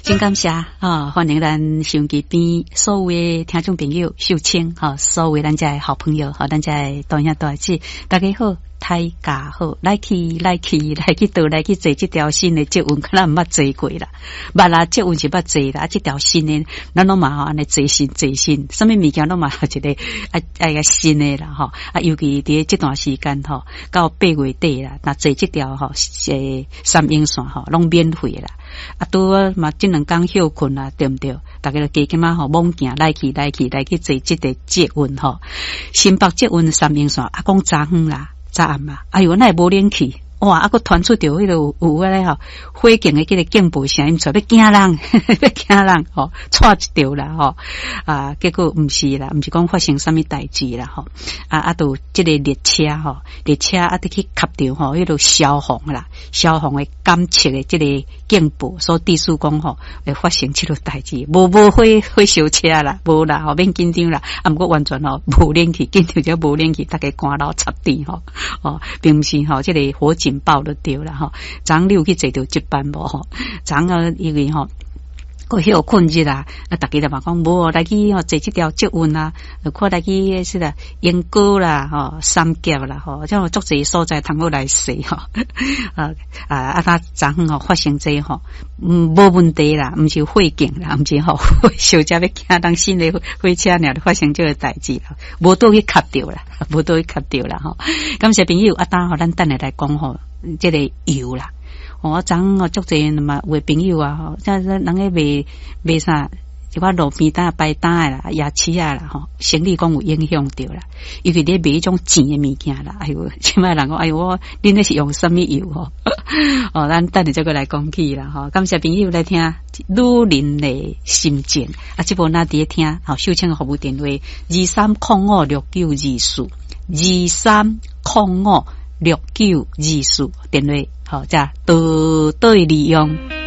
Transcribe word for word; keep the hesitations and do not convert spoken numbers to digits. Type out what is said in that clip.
真感谢啊！欢迎咱收音机边所有的听众朋友、秀清哈，所有咱家的好朋友哈，咱家的大兄大姐，大家好，大家好，来去来去来去倒来去坐这条新的捷运，可能毋捌坐过啦，捌啦，捷运是捌坐啦，这条新的，咱拢嘛吼安尼坐新坐新，什么物件拢嘛一个啊啊个新的啦吼，啊尤其伫这段时间吼，到八月底啦，那坐这条吼诶三英线吼，拢免费啦。啊，拄嘛，这两天休困啦，对不对？大家加减嘛吼，猛行来去来去来去坐这个捷运吼，新北捷运三英线，啊，讲早远啦，早暗嘛，哎呦，那也无冷气。哇！啊，个传出着迄个有有个咧吼，火警的迄个警报声音出，要惊人，要惊人吼，错一条啦吼啊！结果毋是啦，毋是讲发生什么代志啦吼啊啊！都即个列车吼，列车啊，得去吸着吼，迄个消防啦，消防的监测的即个警报，所地数讲吼会发生即个代志，无无火火烧车啦，无啦吼，免紧张啦，啊，毋过完全吼无冷气，紧张就无冷气，大家寒流插电吼哦，并毋是吼，即个火警。报就对了吼，昨你有去坐到这班无吼？昨啊因为吼，个休困日啦，啊，大家就嘛讲无来去吼坐这条捷运啦，看来去是啦，莺歌啦吼，三甲啦吼，即种足侪所在通好来踅吼，啊啊啊！他昨吼发生这吼，嗯，无问题啦，毋是火警啦，毋是吼小车要惊当新的火车了，发生这个代志啦，无倒去吸着啦，无倒去吸着啦吼。感谢朋友啊，当吼咱等下来讲吼。这个油啦，我昨我足侪嘛有朋友啊，吼，即人个卖卖啥，一寡路边摊摆摊诶啦，夜市啊啦，吼，生理讲有影响着啦。尤其咧卖迄种钱诶物件啦，哎呦，即摆人讲，哎呦，我恁那是用什么油吼？哦，咱等下再过来讲起啦，吼，感谢朋友来听女人的心情啊，这部那伫听，好，秀清服务电话二三零五六九二四二三零五。六九二四电话，好，再多多利用。